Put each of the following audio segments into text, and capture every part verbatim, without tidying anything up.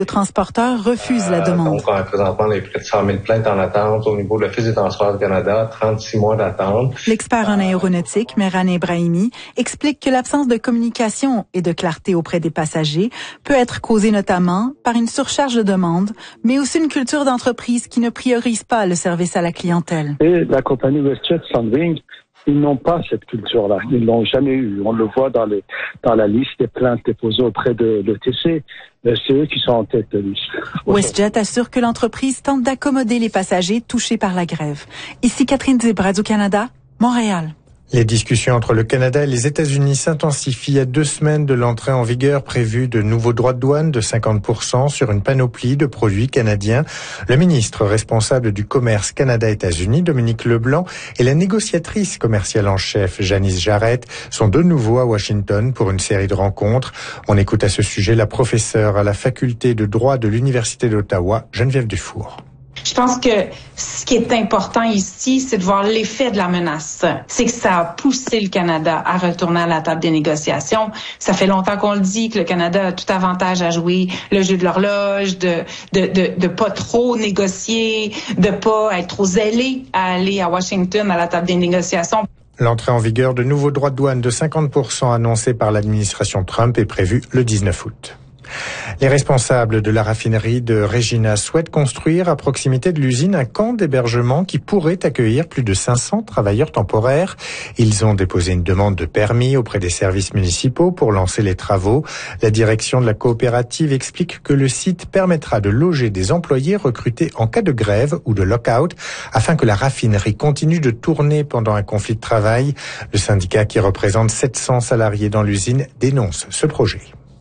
Le transporteur refuse la demande. Euh, donc, on a présentement les près de cent mille plaintes en attente. Au niveau de l'Office des transports du Canada, trente-six mois d'attente. L'expert en aéronautique, Mehran Ebrahimi, explique que l'absence de communication et de clarté auprès des passagers peut être causée notamment par une surcharge de demandes, mais aussi une culture d'entreprise qui ne priorise pas le service à la clientèle. Et la compagnie WestJet, Sunwing, ils n'ont pas cette culture-là. Ils l'ont jamais eu. On le voit dans, les, dans la liste des plaintes déposées auprès de l'E T C. C'est eux qui sont en tête de liste. WestJet assure que l'entreprise tente d'accommoder les passagers touchés par la grève. Ici Catherine Dib, Radio-Canada, Montréal. Les discussions entre le Canada et les États-Unis s'intensifient à deux semaines de l'entrée en vigueur prévue de nouveaux droits de douane de cinquante pour cent sur une panoplie de produits canadiens. Le ministre responsable du commerce Canada-États-Unis, Dominique Leblanc, et la négociatrice commerciale en chef, Janice Jarrett, sont de nouveau à Washington pour une série de rencontres. On écoute à ce sujet la professeure à la faculté de droit de l'Université d'Ottawa, Geneviève Dufour. Je pense que ce qui est important ici, c'est de voir l'effet de la menace. C'est que ça a poussé le Canada à retourner à la table des négociations. Ça fait longtemps qu'on le dit, que le Canada a tout avantage à jouer le jeu de l'horloge, de de de, de pas trop négocier, de pas être trop zélé à aller à Washington à la table des négociations. L'entrée en vigueur de nouveaux droits de douane de cinquante pour cent annoncés par l'administration Trump est prévue le dix-neuf août. Les responsables de la raffinerie de Regina souhaitent construire à proximité de l'usine un camp d'hébergement qui pourrait accueillir plus de cinq cents travailleurs temporaires. Ils ont déposé une demande de permis auprès des services municipaux pour lancer les travaux. La direction de la coopérative explique que le site permettra de loger des employés recrutés en cas de grève ou de lock-out afin que la raffinerie continue de tourner pendant un conflit de travail. Le syndicat qui représente sept cents salariés dans l'usine dénonce ce projet.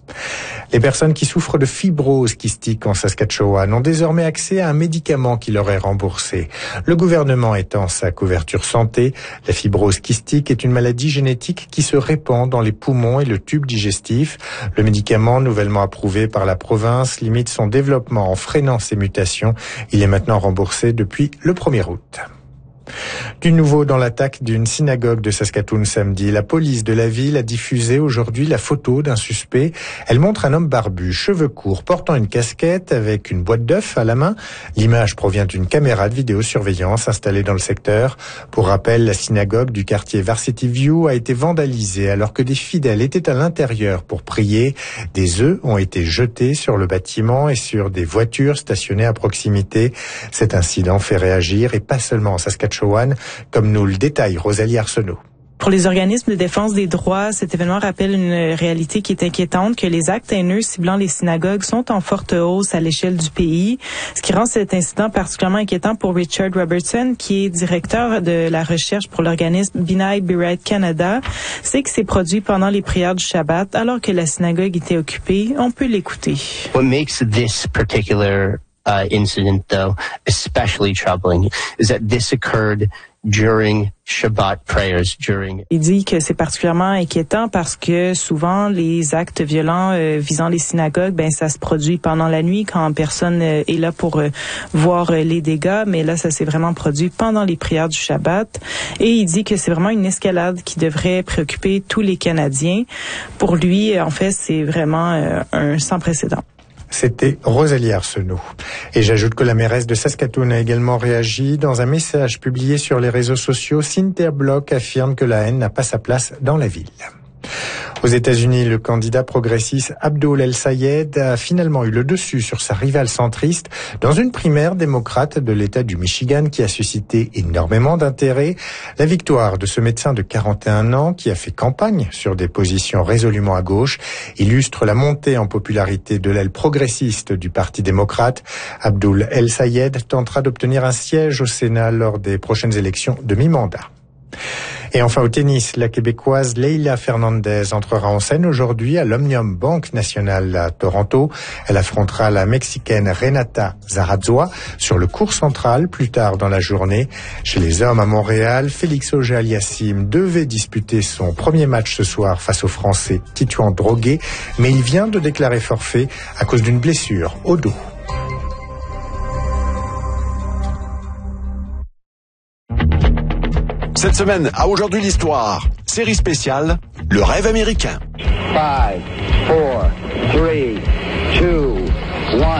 Les personnes qui souffrent de fibrose kystique en Saskatchewan ont désormais accès à un médicament qui leur est remboursé. Le gouvernement étend sa couverture santé. La fibrose kystique est une maladie génétique qui se répand dans les poumons et le tube digestif. Le médicament, nouvellement approuvé par la province, limite son développement en freinant ces mutations. Il est maintenant remboursé depuis le premier août. Du nouveau dans l'attaque d'une synagogue de Saskatoon samedi. La police de la ville a diffusé aujourd'hui la photo d'un suspect. Elle montre un homme barbu, cheveux courts, portant une casquette avec une boîte d'œufs à la main. L'image provient d'une caméra de vidéosurveillance installée dans le secteur. Pour rappel, la synagogue du quartier Varsity View a été vandalisée alors que des fidèles étaient à l'intérieur pour prier. Des œufs ont été jetés sur le bâtiment et sur des voitures stationnées à proximité. Cet incident fait réagir et pas seulement en Saskatchewan, comme nous le détaille Rosalie Arsenault. Pour les organismes de défense des droits, cet événement rappelle une réalité qui est inquiétante, que les actes haineux ciblant les synagogues sont en forte hausse à l'échelle du pays, ce qui rend cet incident particulièrement inquiétant pour Richard Robertson, qui est directeur de la recherche pour l'organisme B'nai B'rith Canada. C'est que c'est produit pendant les prières du Shabbat, alors que la synagogue était occupée. On peut l'écouter. What makes this particular uh, incident, though, especially troubling, is that this occurred during Shabbat prayers, during... Il dit que c'est particulièrement inquiétant parce que souvent les actes violents euh, visant les synagogues, ben ça se produit pendant la nuit quand personne euh, est là pour euh, voir euh, les dégâts, mais là ça s'est vraiment produit pendant les prières du Shabbat. Et il dit que c'est vraiment une escalade qui devrait préoccuper tous les Canadiens. Pour lui, en fait, c'est vraiment euh, un sans précédent. C'était Rosalie Arsenault. Et j'ajoute que la mairesse de Saskatoon a également réagi. Dans un message publié sur les réseaux sociaux, Cynthia Block affirme que la haine n'a pas sa place dans la ville. Aux États-Unis, le candidat progressiste Abdul El-Sayed a finalement eu le dessus sur sa rivale centriste dans une primaire démocrate de l'État du Michigan qui a suscité énormément d'intérêt. La victoire de ce médecin de quarante et un ans qui a fait campagne sur des positions résolument à gauche illustre la montée en popularité de l'aile progressiste du Parti démocrate. Abdul El-Sayed tentera d'obtenir un siège au Sénat lors des prochaines élections de mi-mandat. Et enfin au tennis, la Québécoise Leila Fernandez entrera en scène aujourd'hui à l'Omnium Bank National à Toronto. Elle affrontera la Mexicaine Renata Zarazua sur le court central plus tard dans la journée. Chez les hommes à Montréal, Félix Auger-Aliassime devait disputer son premier match ce soir face au Français Titouan Droguet, mais il vient de déclarer forfait à cause d'une blessure au dos. Cette semaine, à Aujourd'hui l'Histoire, série spéciale, Le rêve américain. five, four, three, two, one.